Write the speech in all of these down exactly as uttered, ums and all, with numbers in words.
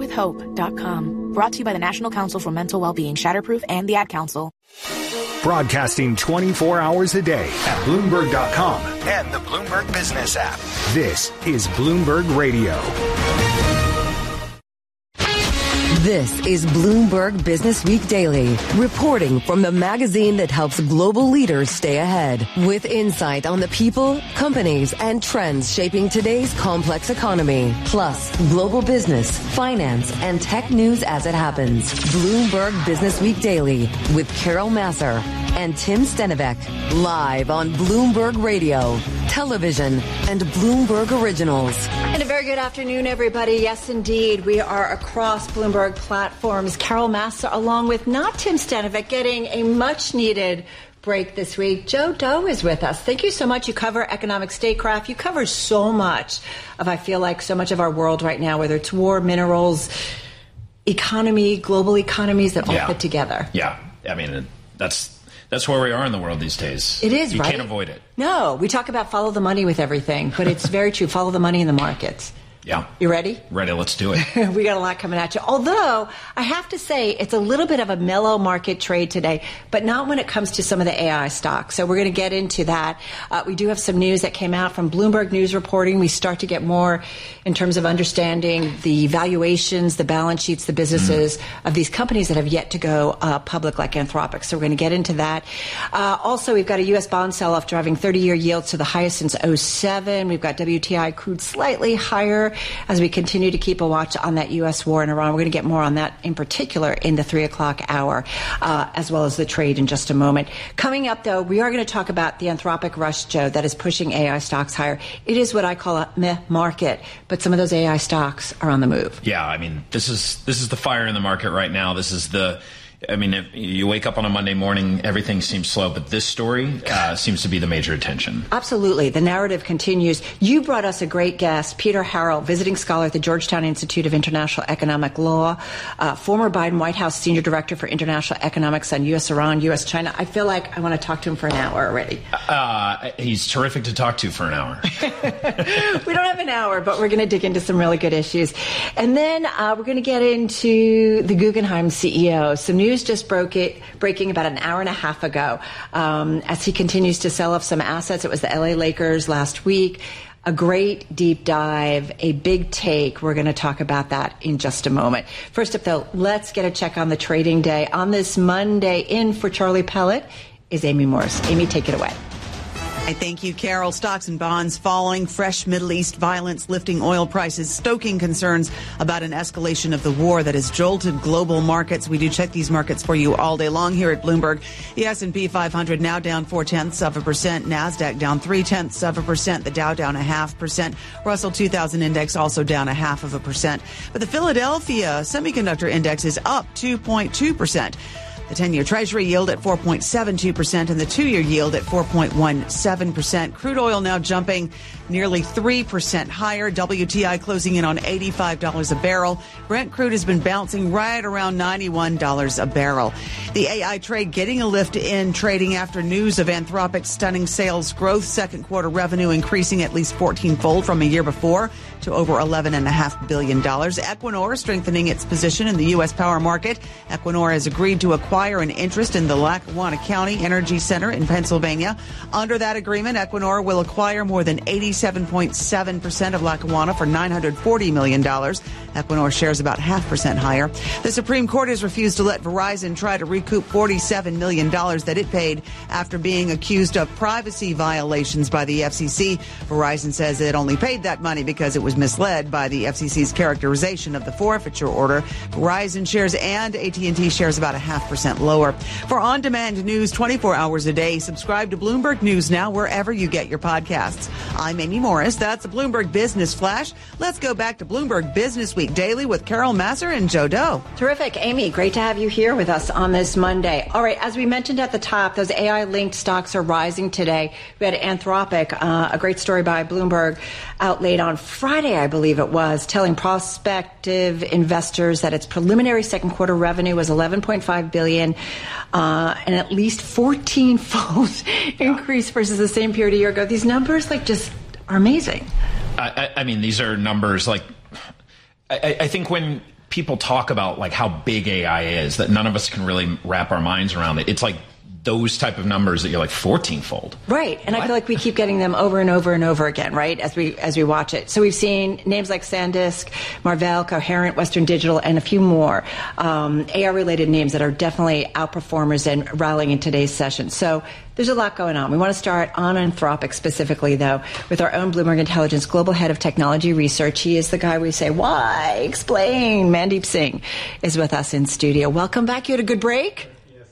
with hope dot com. Brought to you by the National Council for Mental Wellbeing, Shatterproof, and the Ad Council. Broadcasting twenty-four hours a day at Bloomberg dot com and the Bloomberg Business app. This is Bloomberg Radio. This is Bloomberg Business Week Daily, reporting from the magazine that helps global leaders stay ahead, with insight on the people, companies, and trends shaping today's complex economy, plus global business, finance, and tech news as it happens. Bloomberg Business Week Daily with Carol Massar and Tim Stenivek, live on Bloomberg Radio, television, and Bloomberg Originals. And a very good afternoon, everybody. Yes, indeed, we are across Bloomberg platforms. Carol Massar, along with not Tim Stenivek, getting a much-needed break this week. Joe Doe is with us. Thank you so much. You cover economic statecraft. You cover so much of, I feel like, so much of our world right now, whether it's war, minerals, economy, global economies that all yeah. fit together. Yeah. I mean, that's that's where we are in the world these days. It is, you right? You can't avoid it. No. We talk about follow the money with everything, but it's very true. Follow the money in the markets. Yeah. You ready? Ready. Let's do it. We got a lot coming at you. Although, I have to say, it's a little bit of a mellow market trade today, but not when it comes to some of the A I stocks. So we're going to get into that. Uh, we do have some news that came out from Bloomberg News reporting. We start to get more in terms of understanding the valuations, the balance sheets, the businesses mm. of these companies that have yet to go uh, public, like Anthropic. So we're going to get into that. Uh, also, we've got a U S bond sell-off driving thirty-year yields to the highest since oh seven. We've got W T I crude slightly higher as we continue to keep a watch on that U S war in Iran. We're going to get more on that in particular in the three o'clock hour, uh, as well as the trade in just a moment. Coming up, though, we are going to talk about the Anthropic rush, Joe, that is pushing A I stocks higher. It is what I call a meh market, but some of those A I stocks are on the move. Yeah, I mean, this is this is the fire in the market right now. This is the I mean, if you wake up on a Monday morning, everything seems slow, but this story uh, seems to be the major attention. Absolutely. The narrative continues. You brought us a great guest, Peter Harrell, visiting scholar at the Georgetown Institute of International Economic Law, uh, former Biden White House Senior Director for International Economics on U S Iran, U S China. I feel like I want to talk to him for an hour already. Uh, he's terrific to talk to for an hour. We don't have an hour, but we're going to dig into some really good issues. And then uh, we're going to get into the Guggenheim C E O. Some news just broke it, breaking about an hour and a half ago. Um, as he continues to sell off some assets, it was the L A Lakers last week. A great deep dive, a big take. We're going to talk about that in just a moment. First up, though, let's get a check on the trading day. On this Monday, in for Charlie Pellet is Amy Morris. Amy, take it away. I thank you, Carol. Stocks and bonds falling, fresh Middle East violence lifting oil prices, stoking concerns about an escalation of the war that has jolted global markets. We do check these markets for you all day long here at Bloomberg. The S and P five hundred now down four-tenths of a percent. NASDAQ down three-tenths of a percent. The Dow down a half percent. Russell two thousand index also down a half of a percent. But the Philadelphia Semiconductor Index is up two point two percent. The ten-year Treasury yield at four point seven two percent and the two-year yield at four point one seven percent. Crude oil now jumping nearly three percent higher. W T I closing in on eighty-five dollars a barrel. Brent crude has been bouncing right around ninety-one dollars a barrel. The A I trade getting a lift in trading after news of Anthropic's stunning sales growth. Second quarter revenue increasing at least fourteen-fold from a year before to over eleven point five billion dollars. Equinor strengthening its position in the U S power market. Equinor has agreed to acquire an interest in the Lackawanna County Energy Center in Pennsylvania. Under that agreement, Equinor will acquire more than eighty-seven point seven percent of Lackawanna for nine hundred forty million dollars. Equinor shares about half percent higher. The Supreme Court has refused to let Verizon try to recoup forty-seven million dollars that it paid after being accused of privacy violations by the F C C. Verizon says it only paid that money because it was misled by the F C C's characterization of the forfeiture order. Verizon shares and A T and T shares about a half percent lower. For on-demand news twenty-four hours a day, subscribe to Bloomberg News Now wherever you get your podcasts. I'm Amy Morris. That's a Bloomberg Business Flash. Let's go back to Bloomberg Business Week Daily with Carol Massar and Joe Doe. Terrific. Amy, great to have you here with us on this Monday. All right, as we mentioned at the top, those A I-linked stocks are rising today. We had Anthropic, uh, a great story by Bloomberg out late on Friday, I believe it was, telling prospective investors that its preliminary second quarter revenue was eleven point five billion dollars, uh, and at least fourteen-fold increase versus the same period a year ago. These numbers, like, just are amazing. I, I mean, these are numbers like I, I think when people talk about like how big A I is, that none of us can really wrap our minds around it. It's like those type of numbers that you're like fourteen-fold. Right. And what? I feel like we keep getting them over and over and over again, right, as we as we watch it. So we've seen names like SanDisk, Marvell, Coherent, Western Digital, and a few more um, A I-related names that are definitely outperformers and rallying in today's session. So there's a lot going on. We want to start on Anthropic specifically, though, with our own Bloomberg Intelligence Global Head of Technology Research. He is the guy we say, why? Explain. Mandeep Singh is with us in studio. Welcome back. You had a good break?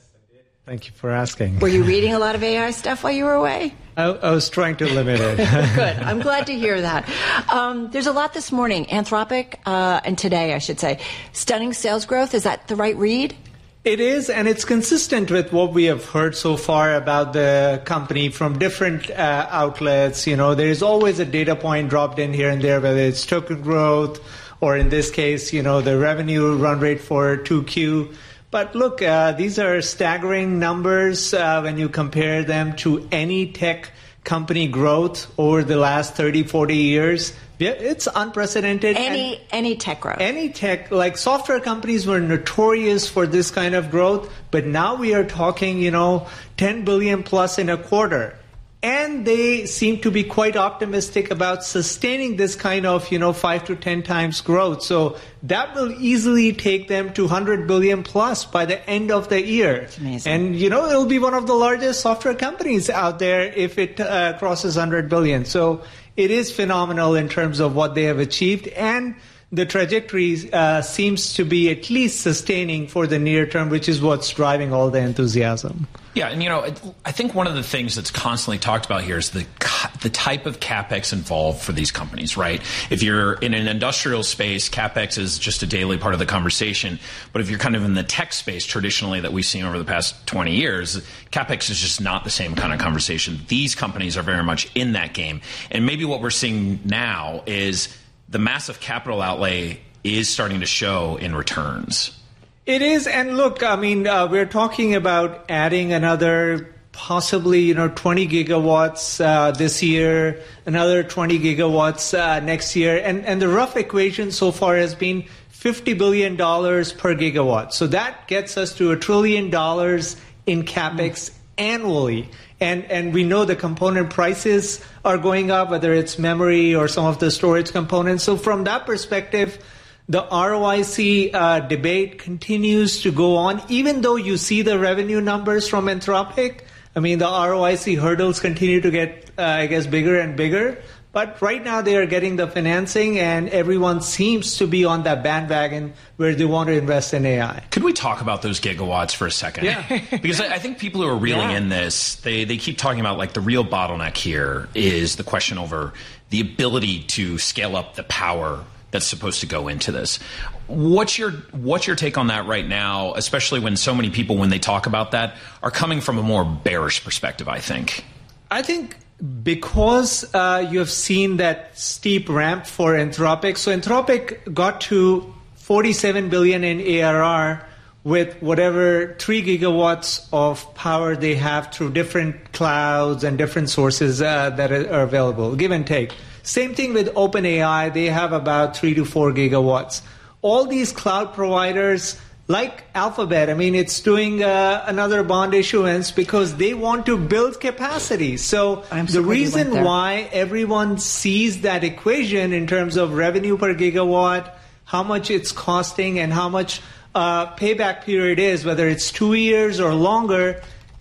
Thank you for asking. Were you reading a lot of A I stuff while you were away? I, I was trying to limit it. Good. I'm glad to hear that. Um, there's a lot this morning. Anthropic, uh, and today, I should say. Stunning sales growth. Is that the right read? It is, and it's consistent with what we have heard so far about the company from different uh, outlets. You know, there's always a data point dropped in here and there, whether it's token growth or in this case, you know, the revenue run rate for two Q. But look, uh, these are staggering numbers uh, when you compare them to any tech company growth over the last thirty, forty years. It's unprecedented. Any any tech growth. Any tech, like software companies were notorious for this kind of growth, but now we are talking, you know, ten billion plus in a quarter. And they seem to be quite optimistic about sustaining this kind of, you know, five to ten times growth. So that will easily take them to one hundred billion plus by the end of the year. That's amazing. And, you know, it'll be one of the largest software companies out there if it uh, crosses one hundred billion. So it is phenomenal in terms of what they have achieved. And the trajectory uh, seems to be at least sustaining for the near term, which is what's driving all the enthusiasm. Yeah, and you know, I think one of the things that's constantly talked about here is the the type of CapEx involved for these companies, right? If you're in an industrial space, CapEx is just a daily part of the conversation. But if you're kind of in the tech space traditionally that we've seen over the past twenty years, CapEx is just not the same kind of conversation. These companies are very much in that game. And maybe what we're seeing now is the massive capital outlay is starting to show in returns. It is, and look, I mean, uh, we're talking about adding another possibly, you know, twenty gigawatts uh, this year, another twenty gigawatts uh, next year, and, and the rough equation so far has been fifty billion dollars per gigawatt. So that gets us to a trillion dollars in CapEx annually. And and we know the component prices are going up, whether it's memory or some of the storage components. So from that perspective, the R O I C uh, debate continues to go on, even though you see the revenue numbers from Anthropic. I mean, the R O I C hurdles continue to get, uh, I guess, bigger and bigger. But right now they are getting the financing, and everyone seems to be on that bandwagon where they want to invest in A I. Could we talk about those gigawatts for a second? Yeah. Because I think people who are reeling yeah. in this, they, they keep talking about like the real bottleneck here is the question over the ability to scale up the power that's supposed to go into this. What's your what's your take on that right now, especially when so many people, when they talk about that, are coming from a more bearish perspective, I think? I think because uh, you have seen that steep ramp for Anthropic. So Anthropic got to forty-seven billion in A R R with whatever three gigawatts of power they have through different clouds and different sources uh, that are available, give and take. Same thing with OpenAI. They have about three to four gigawatts. All these cloud providers, like Alphabet, I mean, it's doing uh, another bond issuance because they want to build capacity. So, so the reason why everyone sees that equation in terms of revenue per gigawatt, how much it's costing, and how much uh, payback period is, whether it's two years or longer,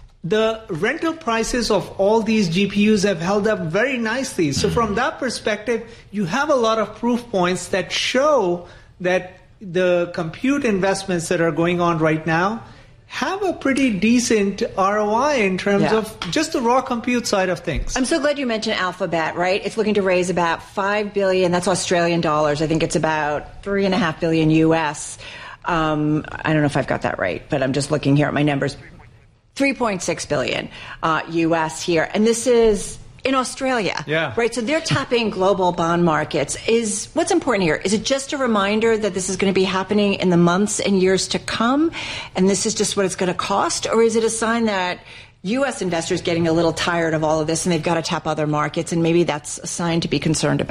the rental prices of all these G P Us have held up very nicely. So from that perspective, you have a lot of proof points that show that the compute investments that are going on right now have a pretty decent R O I in terms yeah. of just the raw compute side of things. I'm so glad you mentioned Alphabet, right? It's looking to raise about five billion dollars. That's Australian dollars. I think it's about three and a half billion U S. Um, I don't know if I've got that right, but I'm just looking here at my numbers. three point six billion uh, U S here. And this is in Australia. Yeah. Right. So they're tapping global bond markets. Is what's important here? Is it just a reminder that this is going to be happening in the months and years to come? And this is just what it's going to cost? Or is it a sign that U S investors getting a little tired of all of this and they've got to tap other markets, and maybe that's a sign to be concerned about?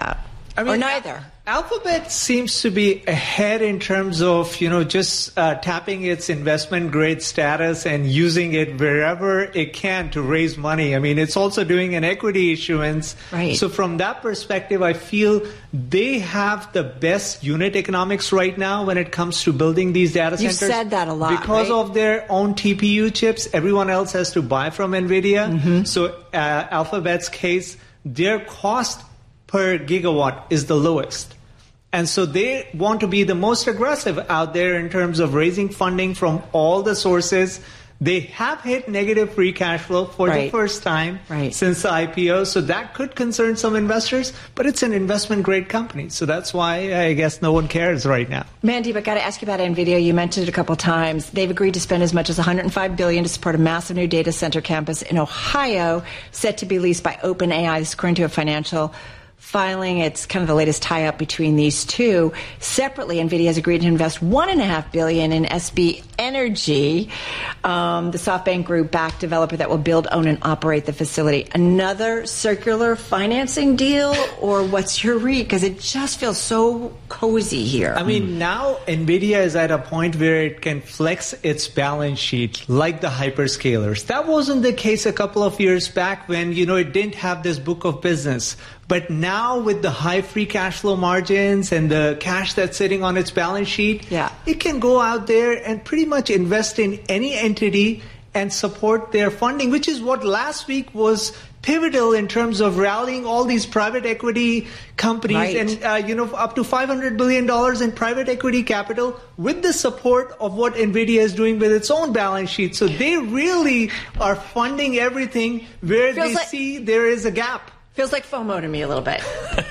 I mean, or neither? Alphabet seems to be ahead in terms of, you know, just uh, tapping its investment grade status and using it wherever it can to raise money. I mean, it's also doing an equity issuance. Right. So from that perspective, I feel they have the best unit economics right now when it comes to building these data centers. You've said that a lot, Because right? of their own T P U chips, everyone else has to buy from NVIDIA. Mm-hmm. So uh, Alphabet's case, their cost per gigawatt is the lowest. And so they want to be the most aggressive out there in terms of raising funding from all the sources. They have hit negative free cash flow for right. the first time right. since the I P O. So that could concern some investors, but it's an investment grade company. So that's why I guess no one cares right now. Mandeep, I got to ask you about NVIDIA. You mentioned it a couple of times. They've agreed to spend as much as one hundred five billion dollars to support a massive new data center campus in Ohio, set to be leased by OpenAI. This is according to a financial filing. It's kind of the latest tie-up between these two. Separately, NVIDIA has agreed to invest one point five billion dollars in S B Energy, um, the SoftBank Group-backed developer that will build, own, and operate the facility. Another circular financing deal, or what's your read? Because it just feels so cozy here. I mean, now NVIDIA is at a point where it can flex its balance sheet like the hyperscalers. That wasn't the case a couple of years back when, you know, it didn't have this book of business. But now with the high free cash flow margins and the cash that's sitting on its balance sheet, yeah. it can go out there and pretty much invest in any entity and support their funding, which is what last week was pivotal in terms of rallying all these private equity companies right. and, uh, you know, up to five hundred billion dollars in private equity capital with the support of what NVIDIA is doing with its own balance sheet. So they really are funding everything where Feels they like- see there is a gap. Feels like FOMO to me a little bit.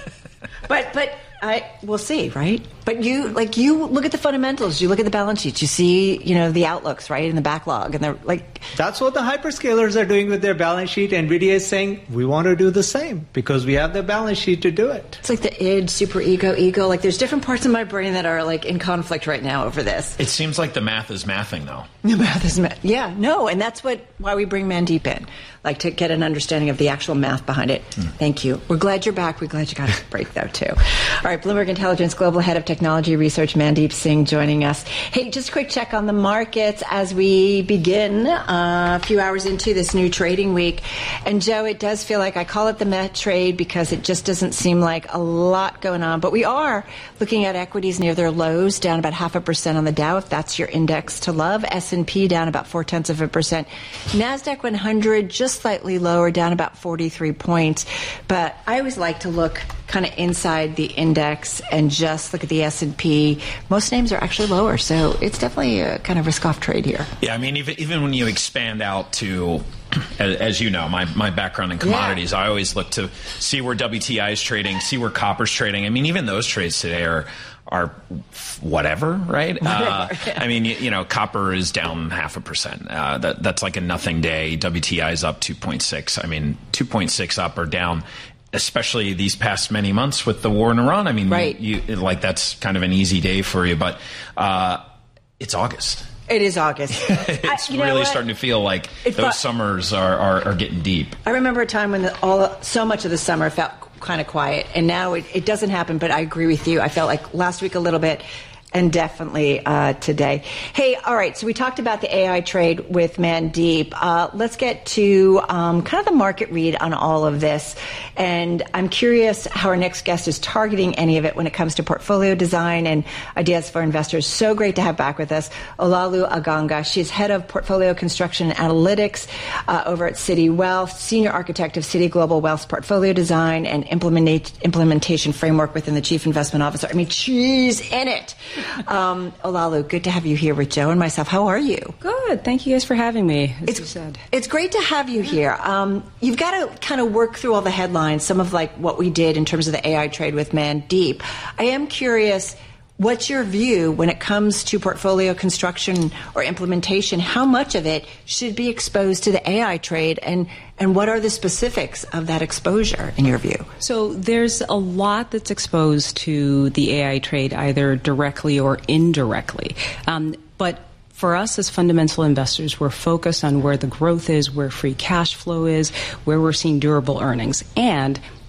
but but I we'll see, right? But you like you look at the fundamentals, you look at the balance sheets, you see, you know, the outlooks, right, and the backlog, and they're like that's what the hyperscalers are doing with their balance sheet. NVIDIA is saying we want to do the same because we have the balance sheet to do it. It's like the id, super ego, ego. Like there's different parts of my brain that are like in conflict right now over this. It seems like the math is mathing, though. The math is math. Yeah, no, and that's what why we bring Mandeep in, like to get an understanding of the actual math behind it. Mm. Thank you. We're glad you're back. We're glad you got a break though too. All right, Bloomberg Intelligence Global Head of Technology Research Mandeep Singh joining us. Hey, just a quick check on the markets as we begin uh, a few hours into this new trading week. And Joe, it does feel like I call it the Met trade because it just doesn't seem like a lot going on. But we are looking at equities near their lows, down about half a percent on the Dow, if that's your index to love. S and P down about four tenths of a percent. NASDAQ one hundred just slightly lower, down about forty-three points. But I always like to look kind of inside the index and just look at the S and P. Most names are actually lower, so it's definitely a kind of risk-off trade here. Yeah, I mean, even even when you expand out to, as, as you know, my, my background in commodities, yeah. I always look to see where W T I is trading, see where copper's trading. I mean, even those trades today are are whatever, right? Uh, I mean, you, you know, copper is down half a percent. Uh, that that's like a nothing day. W T I is up two point six. I mean, two point six up or down, especially these past many months with the war in Iran. I mean, right. you, you, like that's kind of an easy day for you, but uh, it's August. It is August. It's I, you know really what? starting to feel like it those felt, summers are, are, are getting deep. I remember a time when the, all so much of the summer felt kind of quiet, and now it, it doesn't happen, but I agree with you. I felt like last week a little bit, and definitely uh, today. Hey, all right, so we talked about the A I trade with Mandeep. Uh, let's get to um, kind of the market read on all of this. And I'm curious how our next guest is targeting any of it when it comes to portfolio design and ideas for investors. So great to have back with us Olaolu Aganga. She's head of portfolio construction and analytics uh, over at Citi Wealth, senior architect of Citi Global Wealth's portfolio design and implement- implementation framework within the chief investment officer. I mean, she's in it. Um, Olaolu, good to have you here with Joe and myself. How are you? Good. Thank you guys for having me, as it's, you said. It's great to have you here. Um, you've got to kind of work through all the headlines, some of like what we did in terms of the A I trade with Mandeep. I am curious, what's your view when it comes to portfolio construction or implementation? How much of it should be exposed to the A I trade, and, and what are the specifics of that exposure in your view? So there's a lot that's exposed to the A I trade, either directly or indirectly. Um, but for us as fundamental investors, we're focused on where the growth is, where free cash flow is, where we're seeing durable earnings. And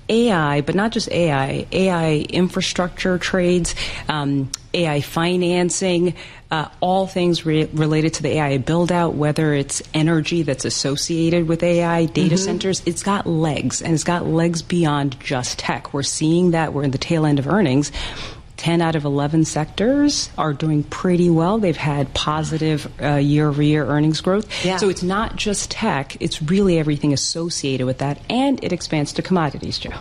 A I, but not just A I, A I infrastructure trades, um, A I financing, uh, all things re- related to the A I build-out, whether it's energy that's associated with A I, data mm-hmm. centers, it's got legs, and it's got legs beyond just tech. We're seeing that. We're in the tail end of earnings. ten out of eleven sectors are doing pretty well. They've had positive uh, year-over-year earnings growth. Yeah. So it's not just tech. It's really everything associated with that, and it expands to commodities, Joe.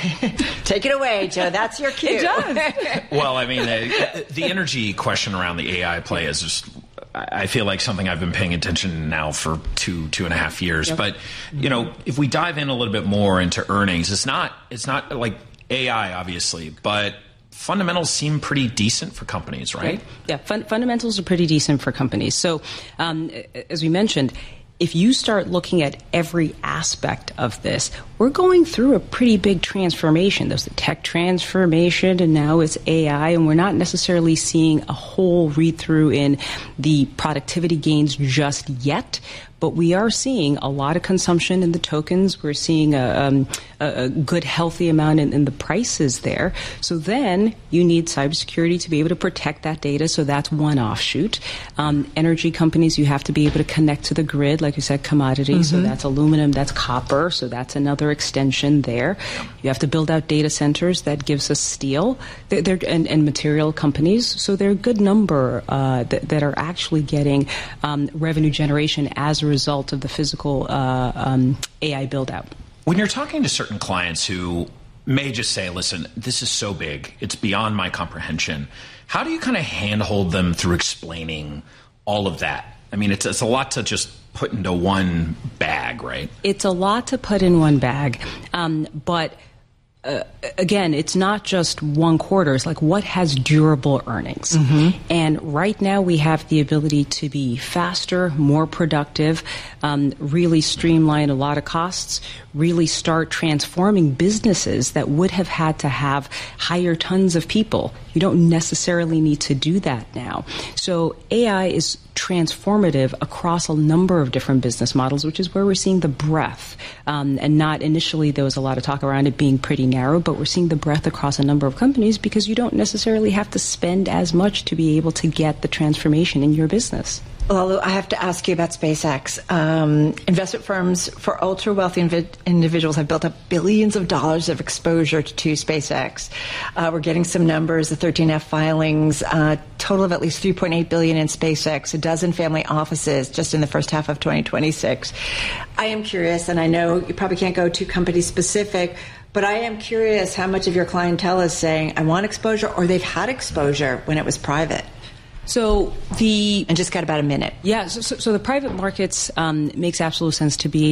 Take it away, Joe. That's your cue. It does. Well, I mean, the, the energy question around the A I play is just, I feel like something I've been paying attention now for two, two and a half years. Yep. But, you know, if we dive in a little bit more into earnings, it's not, it's not like A I, obviously, but fundamentals seem pretty decent for companies, right? Yeah, fun- fundamentals are pretty decent for companies. So, um, as we mentioned, if you start looking at every aspect of this, we're going through a pretty big transformation. There's the tech transformation, and now it's A I, and we're not necessarily seeing a whole read-through in the productivity gains just yet. But we are seeing a lot of consumption in the tokens. We're seeing a, um, a, a good, healthy amount in, in the prices there. So then you need cybersecurity to be able to protect that data. So that's one offshoot. Um, energy companies, you have to be able to connect to the grid, like you said, commodities. Mm-hmm. So that's aluminum, that's copper. So that's another extension there. You have to build out data centers. That gives us steel they're, they're, and, and material companies. So there are a good number uh, that, that are actually getting um, revenue generation as a result of the physical uh, um, A I build-out. When you're talking to certain clients who may just say, listen, this is so big, it's beyond my comprehension, how do you kind of handhold them through explaining all of that? I mean, it's, it's a lot to just put into one bag, right? It's a lot to put in one bag, um, but Uh, again, it's not just one quarter. It's like, what has durable earnings? Mm-hmm. And right now we have the ability to be faster, more productive, um, really streamline a lot of costs, really start transforming businesses that would have had to have hire tons of people. You don't necessarily need to do that now. So A I is transformative across a number of different business models, which is where we're seeing the breadth. Um, and not initially, there was a lot of talk around it being pretty narrow, but we're seeing the breadth across a number of companies because you don't necessarily have to spend as much to be able to get the transformation in your business. Well, I have to ask you about SpaceX. Um, investment firms for ultra-wealthy inv- individuals have built up billions of dollars of exposure to SpaceX. Uh, we're getting some numbers, the thirteen F filings, uh, total of at least three point eight billion dollars in SpaceX, a dozen family offices just in the first half of twenty twenty-six. I am curious, and I know you probably can't go too company-specific, but I am curious how much of your clientele is saying, I want exposure, or they've had exposure when it was private. So the and just got about a minute. Yeah. So, so, so the private markets um, makes absolute sense to be